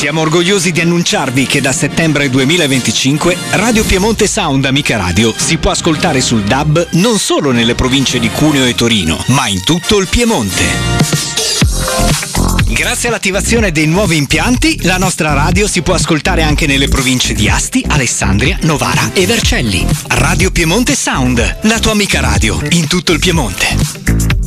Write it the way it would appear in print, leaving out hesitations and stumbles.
Siamo orgogliosi di annunciarvi che da settembre 2025 Radio Piemonte Sound Amica Radio si può ascoltare sul DAB non solo nelle province di Cuneo e Torino, ma in tutto il Piemonte. Grazie all'attivazione dei nuovi impianti, la nostra radio si può ascoltare anche nelle province di Asti, Alessandria, Novara e Vercelli. Radio Piemonte Sound, la tua amica radio in tutto il Piemonte.